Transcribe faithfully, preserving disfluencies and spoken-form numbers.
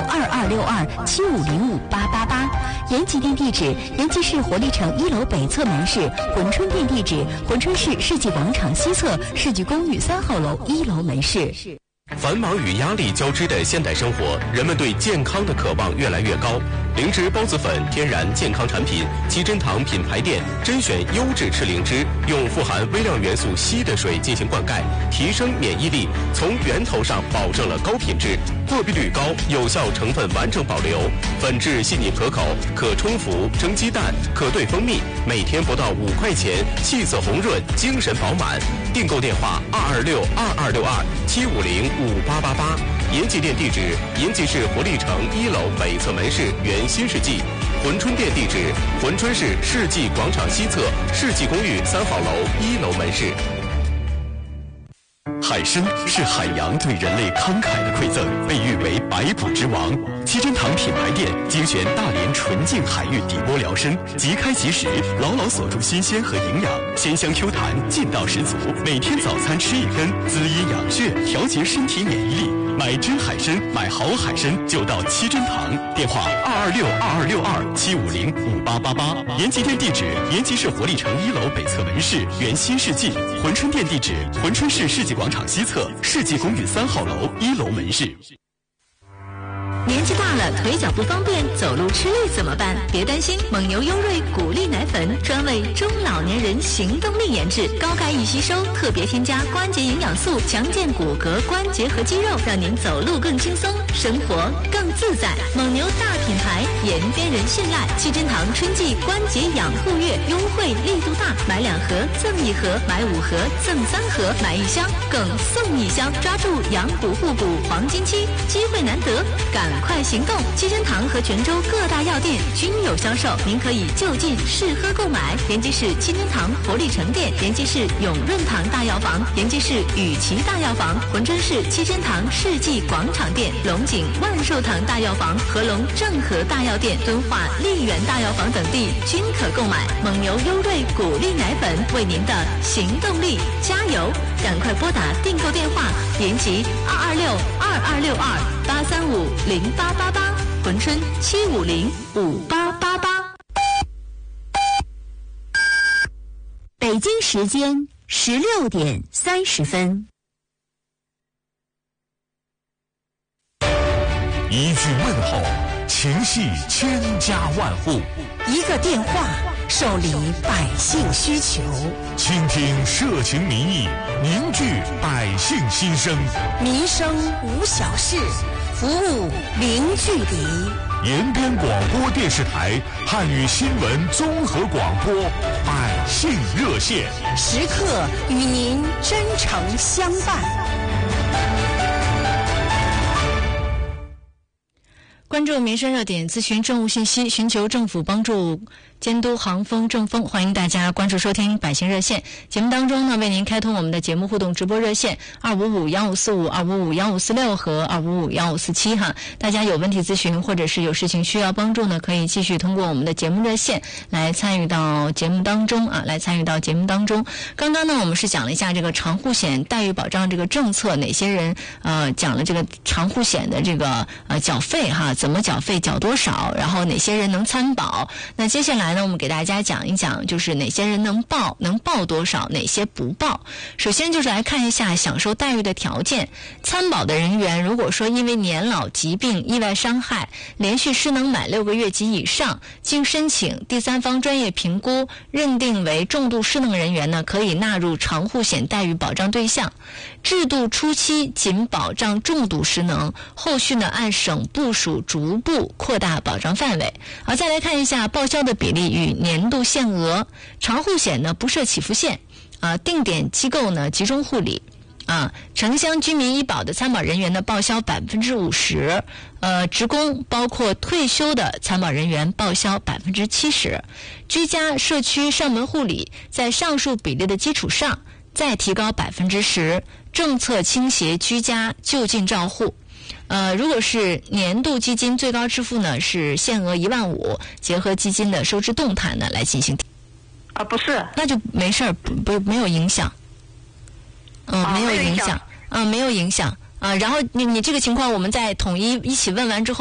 二二六二七五零五八八八。延吉店地址：延吉市活力城一楼北侧门市；珲春店地址：珲春市世纪广场西侧世纪公寓三号楼一楼门市。 繁忙与压力交织的现代生活，人们对健康的渴望越来越高。灵芝孢子粉天然健康产品，七珍堂品牌店甄选优质赤灵芝，用富含微量元素硒的水进行灌溉，提升免疫力，从源头上保证了高品质，过滤率高，有效成分完整保留，粉质细腻可口，可冲服蒸鸡蛋，可兑蜂蜜，每天不到五块钱，气色红润，精神饱满。订购电话二二六二二六二七五零五八八八。延吉店地址：延吉市活力城一楼北侧门市原新世纪；珲春店地址：珲春市世纪广场西侧世纪公寓三号楼一楼门市。海参是海洋对人类慷慨的馈赠，被誉为百补之王。七珍堂品牌店精选大连纯净海域底波辽参，即开即食，牢牢锁住新鲜和营养，鲜香 Q 弹，劲道十足。每天早餐吃一根，滋阴养血，调节身体免疫力。买真海参，买好海参就到七珍堂，电话二二六二二六二七五零五八八八。延吉店地址：延吉市活力城一楼北侧门市原新世纪；珲春店地址：珲春市世纪广场西侧世纪公寓三号楼一楼门市。 年纪大了，腿脚不方便，走路吃力怎么办？别担心，蒙牛优瑞骨力奶粉专为中老年人行动力研制，高钙易吸收，特别添加关节营养素，强健骨骼、关节和肌肉，让您走路更轻松，生活更自在。蒙牛大品牌，延边人信赖。七珍堂春季关节养护月优惠力度大，买两盒赠一盒，买五盒赠三盒，买一箱更送一箱，抓住养骨护骨黄金期，机会难得，赶快行动！七珍堂和泉州各大药店均有销售，您可以就近试喝购买。延吉市七珍堂活力城店，延吉市永润堂大药房，延吉市雨琦大药房，珲春市七珍堂世纪广场店，龙井万寿堂大药房、合龙正和大药店、敦化丽园大药房等地均可购买。蒙牛优瑞骨力奶粉，为您的行动力加油！赶快拨打订购电话：延吉二二六二二六二八三五零八八八，珲春七五零五八八八。 北京时间十六点三十分。 一句问候，情系千家万户； 一个电话，受理百姓需求。 倾听社情民意，凝聚百姓心声。 民生无小事，服务零距离。 延边广播电视台汉语新闻综合广播百姓热线， 时刻与您真诚相伴。 关注民生热点，咨询政务信息，寻求政府帮助，监督航风政风。欢迎大家关注收听百姓热线节目当中呢，为您开通我们的节目互动直播热线二五五幺五四五、二五五幺五四六和二五五幺五四七哈。大家有问题咨询或者是有事情需要帮助呢，可以继续通过我们的节目热线来参与到节目当中啊，来参与到节目当中。刚刚呢，我们是讲了一下这个长护险待遇保障这个政策，哪些人呃讲了这个长护险的这个呃缴费哈。怎么缴费，缴多少，然后哪些人能参保。那接下来呢，我们给大家讲一讲，就是哪些人能报，能报多少，哪些不报。首先就是来看一下享受待遇的条件。参保的人员如果说因为年老、疾病、意外伤害，连续失能满六个月及以上，经申请第三方专业评估认定为重度失能人员呢，可以纳入长护险待遇保障对象。制度初期仅保障重度失能，后续呢按省部署逐步扩大保障范围。好，再来看一下报销的比例与年度限额。长护险呢不设起付线，啊，定点机构呢集中护理。啊，城乡居民医保的参保人员呢报销百分之五十，呃，职工包括退休的参保人员报销百分之七十，居家社区上门护理在上述比例的基础上再提高百分之十，政策倾斜居家就近照护。呃，如果是年度基金最高支付呢是限额一万五，结合基金的收支动态呢来进行。 啊，不是， 那就没事儿，不不没有影响。嗯， 啊、 没有影响，啊，没有影响啊。然后你你这个情况，我们再统一一起问完之后。